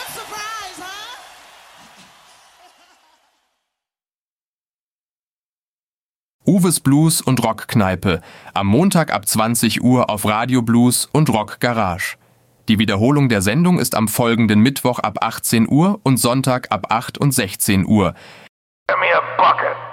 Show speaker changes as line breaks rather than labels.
Uwes Blues und Rockkneipe. Am Montag ab 20 Uhr auf Radio Blues und Rock Garage. Die Wiederholung der Sendung ist am folgenden Mittwoch ab 18 Uhr und Sonntag ab 8 und 16 Uhr.
Give me a bucket.